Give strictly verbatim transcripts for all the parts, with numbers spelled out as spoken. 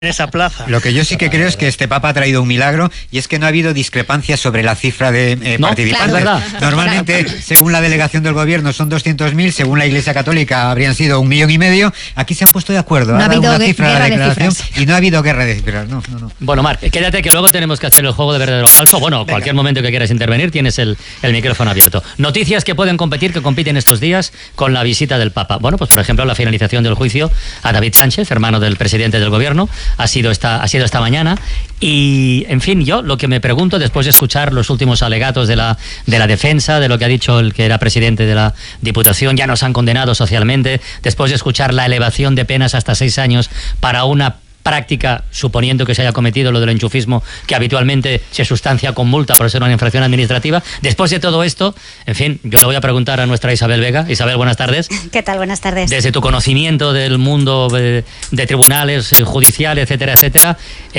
en esa plaza. Lo que yo sí que creo es que este Papa ha traído un milagro, y es que no ha habido discrepancias sobre la cifra de eh, no, participantes. Claro, Normalmente, claro. según la delegación del gobierno, son doscientos mil, según la Iglesia Católica habrían sido un millón y medio. Aquí se han puesto de acuerdo. No ha ha habido una de, cifra guerra de declaración de cifras. Y no ha habido guerra de cifras. No, no, no. Bueno, Marc, quédate que luego tenemos que hacer el juego de verdadero o falso. Bueno, Venga. Cualquier momento que quieras intervenir tienes el, el micrófono abierto. Noticias que pueden competir, que compiten estos días con la visita del Papa. Bueno, pues por ejemplo, la finalización del juicio a David Sánchez, hermano del presidente del gobierno, ha sido esta, ha sido esta mañana. Y, en fin, yo lo que me pregunto, después de escuchar los últimos alegatos de la, de la defensa, de lo que ha dicho el que era presidente de la Diputación, ya nos han condenado socialmente, después de escuchar la elevación de penas hasta seis años para una práctica, suponiendo que se haya cometido lo del enchufismo, que habitualmente se sustancia con multa por ser una infracción administrativa. Después de todo esto, en fin, yo le voy a preguntar a nuestra Isabel Vega. Isabel, buenas tardes. ¿Qué tal? Buenas tardes. Desde tu conocimiento del mundo de, de tribunales, eh, judiciales, etcétera, etcétera,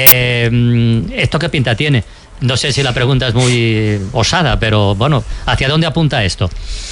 eh, ¿esto qué pinta tiene? No sé si la pregunta es muy osada, pero bueno, ¿hacia dónde apunta esto?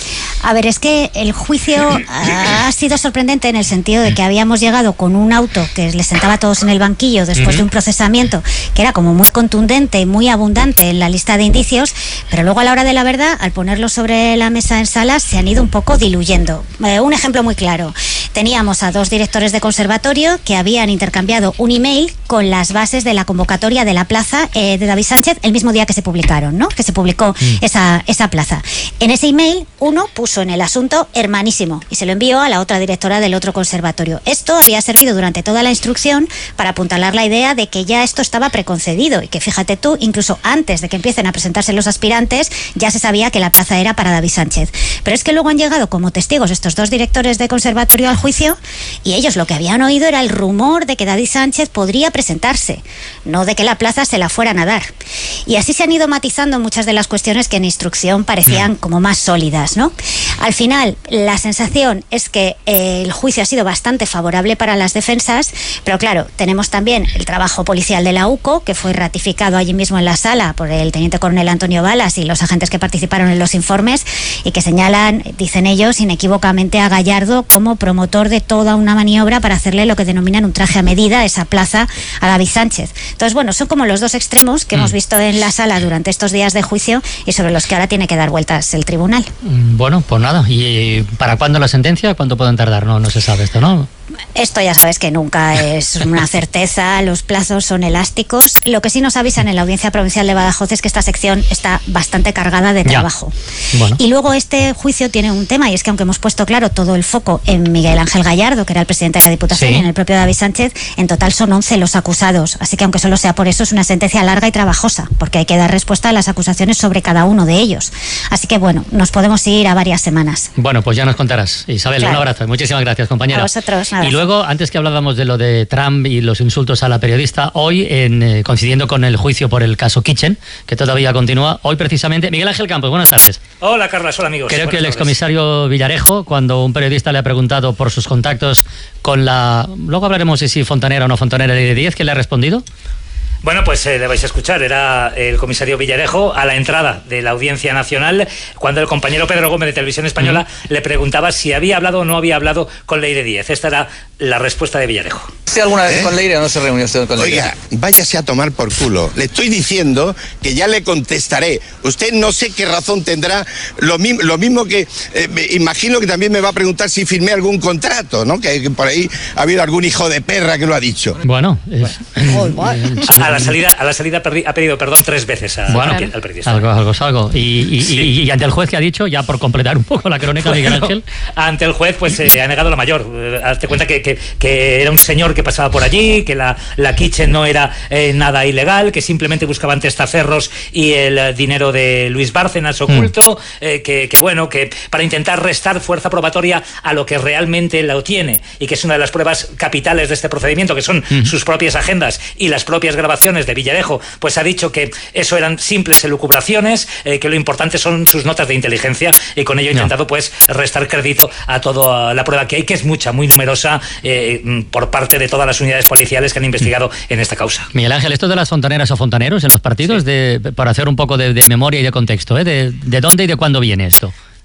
A ver, es que el juicio ha sido sorprendente en el sentido de que habíamos llegado con un auto que les sentaba a todos en el banquillo después uh-huh. de un procesamiento que era como muy contundente y muy abundante en la lista de indicios, pero luego a la hora de la verdad, al ponerlo sobre la mesa en salas, se han ido un poco diluyendo. Eh, un ejemplo muy claro. Teníamos a dos directores de conservatorio que habían intercambiado un email con las bases de la convocatoria de la plaza eh, de David Sánchez el mismo día que se publicaron, ¿no? Que se publicó mm. esa, esa plaza. En ese email, uno puso en el asunto hermanísimo y se lo envió a la otra directora del otro conservatorio. Esto había servido durante toda la instrucción para apuntalar la idea de que ya esto estaba preconcedido y que, fíjate tú, incluso antes de que empiecen a presentarse los aspirantes, ya se sabía que la plaza era para David Sánchez. Pero es que luego han llegado como testigos estos dos directores de conservatorio al juicio y ellos lo que habían oído era el rumor de que David Sánchez podría presentarse, no de que la plaza se la fueran a dar. Y así se han ido matizando muchas de las cuestiones que en instrucción parecían como más sólidas, ¿no? Al final, la sensación es que eh, el juicio ha sido bastante favorable para las defensas, pero claro, tenemos también el trabajo policial de la U C O, que fue ratificado allí mismo en la sala por el teniente coronel Antonio Balas y los agentes que participaron en los informes y que señalan, dicen ellos, inequívocamente a Gallardo como promotor de toda una maniobra para hacerle lo que denominan un traje a medida, esa plaza, a David Sánchez. Entonces, bueno, son como los dos extremos que mm. hemos visto en la sala durante estos días de juicio y sobre los que ahora tiene que dar vueltas el tribunal. Bueno, pues nada. ¿Y para cuándo la sentencia? ¿Cuánto pueden tardar? No, no se sabe esto, ¿no? Esto ya sabes que nunca es una certeza, los plazos son elásticos. Lo que sí nos avisan en la Audiencia Provincial de Badajoz es que esta sección está bastante cargada de trabajo. Bueno. Y luego este juicio tiene un tema, y es que aunque hemos puesto claro todo el foco en Miguel Ángel Gallardo, que era el presidente de la Diputación, sí. y en el propio David Sánchez, en total son once los acusados. Así que aunque solo sea por eso, es una sentencia larga y trabajosa, porque hay que dar respuesta a las acusaciones sobre cada uno de ellos. Así que bueno, nos podemos ir a varias semanas. Bueno, pues ya nos contarás. Isabel, claro. Un abrazo. Muchísimas gracias, compañera. A vosotros. Y luego, antes que hablábamos de lo de Trump y los insultos a la periodista, hoy, en, eh, coincidiendo con el juicio por el caso Kitchen, que todavía continúa, hoy precisamente, Miguel Ángel Campos, buenas tardes. Hola, Carla, hola, amigos. Creo buenas que el tardes. excomisario Villarejo, cuando un periodista le ha preguntado por sus contactos con la... Luego hablaremos de si fontanera o no fontanera de diez, ¿qué le ha respondido? Bueno, pues eh, le vais a escuchar, era el comisario Villarejo a la entrada de la Audiencia Nacional cuando el compañero Pedro Gómez de Televisión Española uh-huh. le preguntaba si había hablado o no había hablado con Leire Díez. Esta era la respuesta de Villarejo. ¿Sí alguna vez ¿Eh? con Leire o no se reunió usted con Leire? Oiga, váyase a tomar por culo. Le estoy diciendo que ya le contestaré. Usted no sé qué razón tendrá, lo, mi lo mismo que, eh, me imagino que también me va a preguntar si firmé algún contrato, ¿no? Que, que por ahí ha habido algún hijo de perra que lo ha dicho. Bueno, es... bueno. a, a la salida, a la salida ha pedido perdón tres veces a, bueno, al, al periodista. Algo, algo, algo. Y, y, sí. y, y ante el juez, que ha dicho, ya por completar un poco la crónica, Miguel Ángel. Ante el juez, pues eh, ha negado la mayor. Eh, hazte cuenta que, que, que era un señor que pasaba por allí, que la, la Kitchen no era eh, nada ilegal, que simplemente buscaban testaferros y el eh, dinero de Luis Bárcenas oculto, mm. eh, que, que bueno, que para intentar restar fuerza probatoria a lo que realmente lo tiene, y que es una de las pruebas capitales de este procedimiento, que son mm. sus propias agendas y las propias grabaciones de Villarejo, pues ha dicho que eso eran simples elucubraciones, eh, que lo importante son sus notas de inteligencia, y con ello ha intentado no. pues restar crédito a toda la prueba que hay, que es mucha, muy numerosa, eh, por parte de todas las unidades policiales que han investigado mm. en esta causa. Miguel Ángel, esto de las fontaneras o fontaneros en los partidos, sí. de, para hacer un poco de, de memoria y de contexto, ¿eh? de, ¿de dónde y de cuándo viene esto?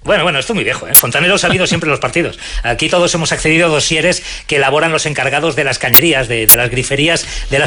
Bueno, bueno, esto es muy viejo, ¿eh? Fontanero ha habido siempre en los partidos. Aquí todos hemos accedido a dosieres que elaboran los encargados de las cañerías, de, de las griferías, de las